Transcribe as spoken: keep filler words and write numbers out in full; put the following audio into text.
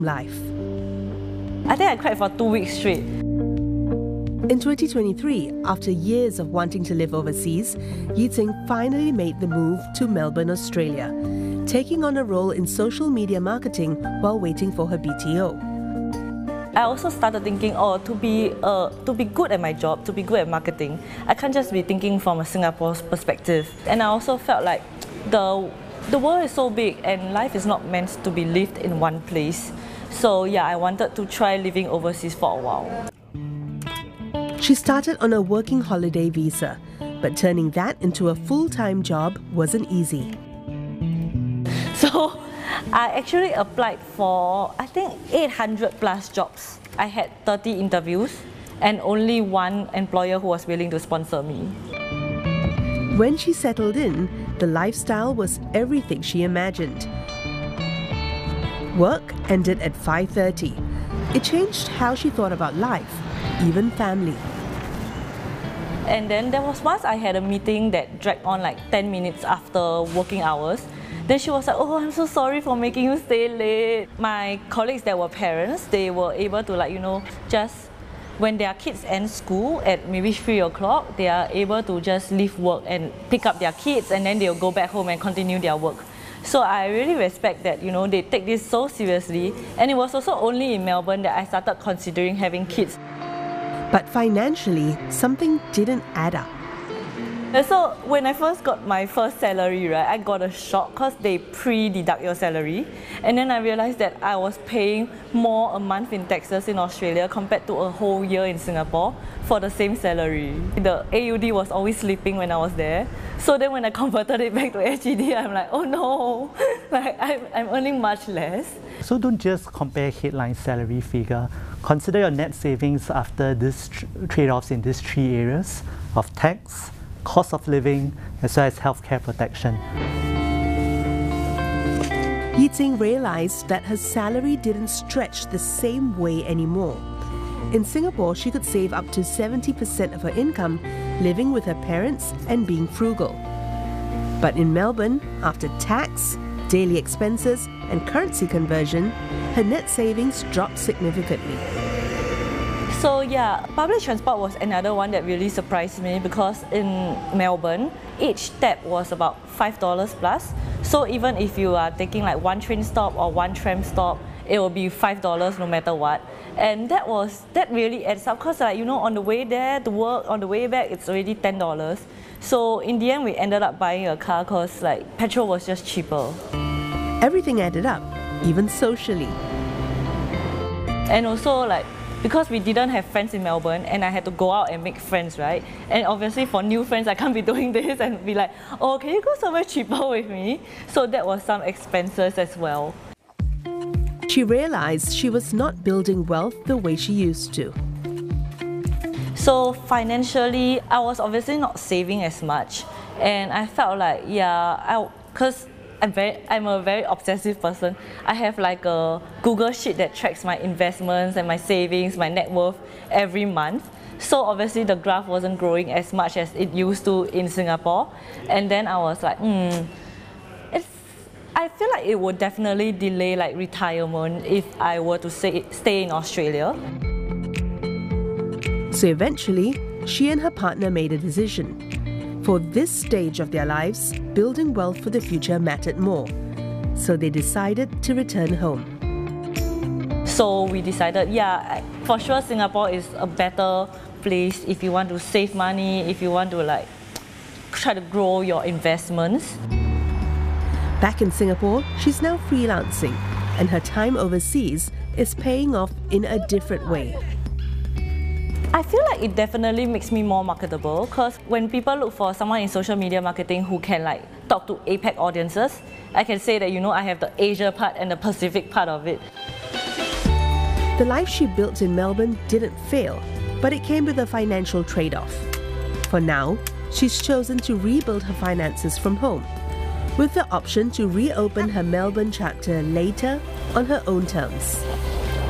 life. I think I cried for two weeks straight. In twenty twenty-three, after years of wanting to live overseas, Yi Tsing finally made the move to Melbourne, Australia, taking on a role in social media marketing while waiting for her B T O. I also started thinking, oh, to be uh, to be good at my job, to be good at marketing, I can't just be thinking from a Singapore perspective. And I also felt like the the world is so big and life is not meant to be lived in one place. So yeah, I wanted to try living overseas for a while. She started on a working holiday visa, but turning that into a full-time job wasn't easy. So I actually applied for, I think, eight hundred plus jobs. I had thirty interviews and only one employer who was willing to sponsor me. When she settled in, the lifestyle was everything she imagined. Work ended at five thirty. It changed how she thought about life, even family. And then there was once I had a meeting that dragged on like ten minutes after working hours. Then she was like, oh, I'm so sorry for making you stay late. My colleagues that were parents, they were able to like, you know, just when their kids end school at maybe three o'clock, they are able to just leave work and pick up their kids and then they'll go back home and continue their work. So I really respect that, you know, they take this so seriously. And it was also only in Melbourne that I started considering having kids. But financially, something didn't add up. And so when I first got my first salary, right, I got a shock because they pre-deduct your salary. And then I realized that I was paying more a month in taxes in Australia compared to a whole year in Singapore for the same salary. The A U D was always sleeping when I was there. So then when I converted it back to S G D, I'm like, oh no, like I'm, I'm earning much less. So don't just compare headline salary figure. Consider your net savings after these trade-offs in these three areas of tax, cost of living, as well as healthcare protection. Yi Tsing realized that her salary didn't stretch the same way anymore. In Singapore, she could save up to seventy percent of her income living with her parents and being frugal. But in Melbourne, after tax, daily expenses and currency conversion, her net savings dropped significantly. So yeah, public transport was another one that really surprised me because in Melbourne, each step was about five dollars plus. So even if you are taking like one train stop or one tram stop, it will be five dollars no matter what. And that was, that really adds up because like, you know, on the way there to work, on the way back, it's already ten dollars. So in the end, we ended up buying a car because like petrol was just cheaper. Everything added up, even socially. And also like, because we didn't have friends in Melbourne and I had to go out and make friends, right? And obviously for new friends, I can't be doing this and be like, oh, can you go somewhere cheaper with me? So that was some expenses as well. She realized she was not building wealth the way she used to. So financially, I was obviously not saving as much. And I felt like, yeah, because I'm, very, I'm a very obsessive person. I have like a Google sheet that tracks my investments and my savings, my net worth every month. So obviously the graph wasn't growing as much as it used to in Singapore. And then I was like, hmm, it's, I feel like it would definitely delay like retirement if I were to stay, stay in Australia. So eventually, she and her partner made a decision. For this stage of their lives, building wealth for the future mattered more. So they decided to return home. So we decided, yeah, for sure Singapore is a better place if you want to save money, if you want to like try to grow your investments. Back in Singapore, she's now freelancing, and her time overseas is paying off in a different way. I feel like it definitely makes me more marketable because when people look for someone in social media marketing who can like talk to APAC audiences, I can say that, you know, I have the Asia part and the Pacific part of it. The life she built in Melbourne didn't fail, but it came with a financial trade-off. For now, she's chosen to rebuild her finances from home, with the option to reopen her Melbourne chapter later on her own terms.